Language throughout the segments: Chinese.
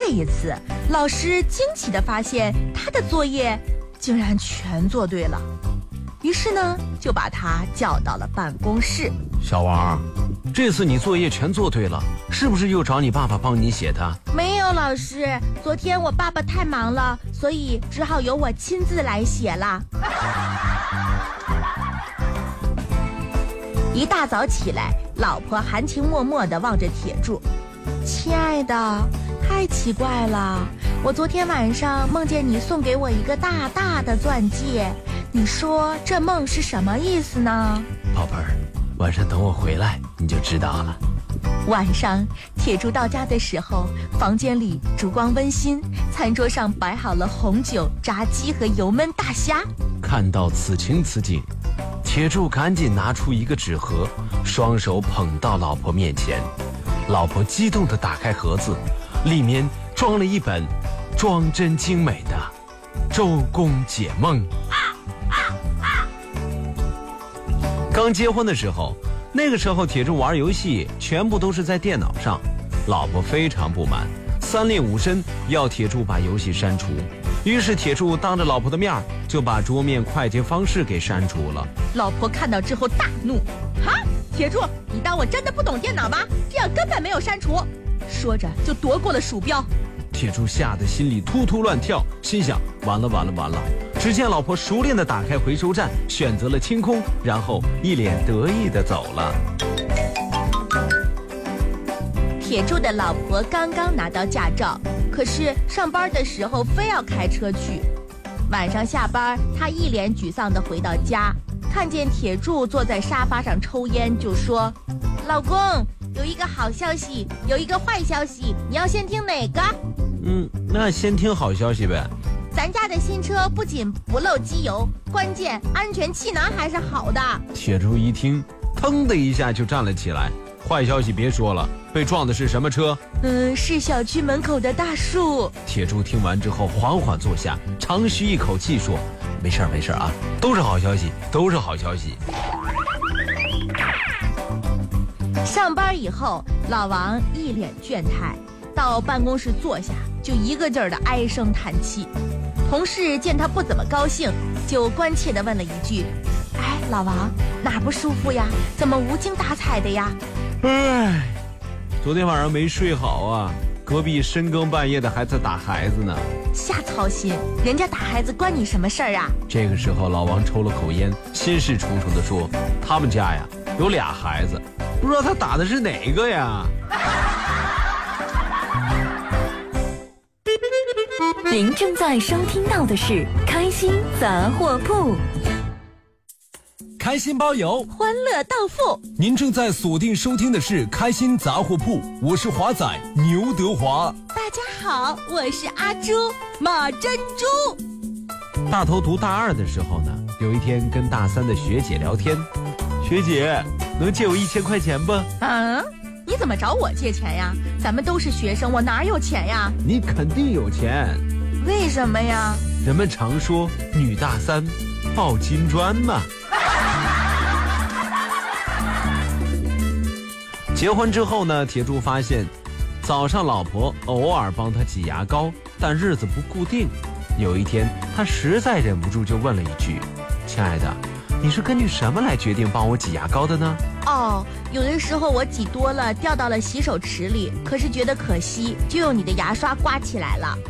一次，老师惊奇地发现他的作业竟然全做对了，于是呢，就把他叫到了办公室。 小王，这次你作业全做对了，是不是又找你爸爸帮你写的？ 没有，老师，昨天我爸爸太忙了，所以只好由我亲自来写了。一大早起来，老婆含情脉脉地望着铁柱，亲爱的，太奇怪了，我昨天晚上梦见你送给我一个大大的钻戒，你说这梦是什么意思呢？ 宝贝儿，晚上等我回来你就知道了。 晚上铁柱到家的时候，房间里烛光温馨，餐桌上摆好了红酒、炸鸡和油焖大虾。 看到此情此景，铁柱赶紧拿出一个纸盒，双手捧到老婆面前。老婆激动地打开盒子，里面装了一本装帧精美的《周公解梦》。刚结婚的时候，那个时候铁柱玩游戏全部都是在电脑上，老婆非常不满，三令五申要铁柱把游戏删除。于是铁柱当着老婆的面就把桌面快捷方式给删除了。 老婆看到之后大怒：哈，铁柱，你当我真的不懂电脑吗？这样根本没有删除。说着就夺过了鼠标。 铁柱吓得心里突突乱跳，心想完了完了完了。只见老婆熟练地打开回收站，选择了清空，然后一脸得意地走了。 铁柱的老婆刚刚拿到驾照，可是上班的时候非要开车去。晚上下班，她一脸沮丧地回到家，看见铁柱坐在沙发上抽烟，就说：老公，有一个好消息，有一个坏消息，你要先听哪个？ 那先听好消息呗。 咱家的新车不仅不漏机油，关键安全气囊还是好的。 铁柱一听，腾的一下就站了起来。坏消息别说了，被撞的是什么车？ 是小区门口的大树。 铁柱听完之后缓缓坐下，长吁一口气说：没事没事啊，都是好消息，都是好消息。 上班以后，老王一脸倦态，到办公室坐下就一个劲儿的唉声叹气。同事见他不怎么高兴，就关切地问了一句：哎，老王，哪不舒服呀？怎么无精打采的呀？ 昨天晚上没睡好啊，隔壁深更半夜的还在打孩子呢。 瞎操心，人家打孩子关你什么事儿啊？ 这个时候老王抽了口烟，心事重重地说：他们家呀有俩孩子，不知道他打的是哪个呀。 您正在收听到的是开心杂货铺， 开心包邮， 欢乐到付。 您正在锁定收听的是开心杂货铺，我是华仔牛德华。 大家好，我是阿朱马珍珠。 大头读大二的时候呢，有一天跟大三的学姐聊天，学姐能借我1000块钱不？ 你怎么找我借钱呀？咱们都是学生，我哪有钱呀？ 你肯定有钱。 为什么呀？ 人们常说女大三抱金砖嘛。结婚之后呢，铁柱发现早上老婆偶尔帮他挤牙膏，但日子不固定。有一天他实在忍不住就问了一句：亲爱的，你是根据什么来决定帮我挤牙膏的呢？ 有的时候我挤多了掉到了洗手池里，可是觉得可惜，就用你的牙刷刮起来了。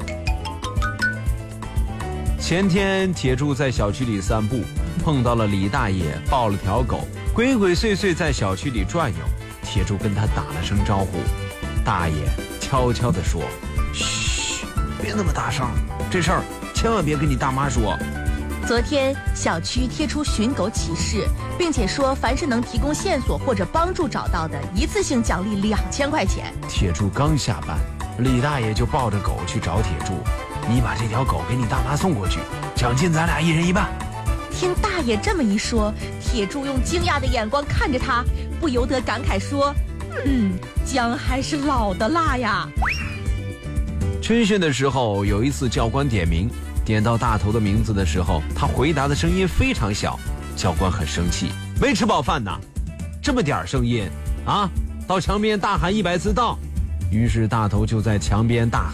前天铁柱在小区里散步，碰到了李大爷抱了条狗，鬼鬼祟祟在小区里转悠。铁柱跟他打了声招呼，大爷悄悄地说：嘘，别那么大声，这事儿千万别跟你大妈说。 昨天小区贴出寻狗启事，并且说凡是能提供线索或者帮助找到的，一次性奖励2000块钱。 铁柱刚下班，李大爷就抱着狗去找铁柱：你把这条狗给你大妈送过去，奖金咱俩1人1半。 听大爷这么一说，铁柱用惊讶的眼光看着他，不由得感慨说：姜还是老的辣呀。 春训的时候，有一次教官点名，点到大头的名字的时候，他回答的声音非常小，教官很生气：没吃饱饭呐，这么点声音啊，到墙边大喊100次到。于是大头就在墙边大喊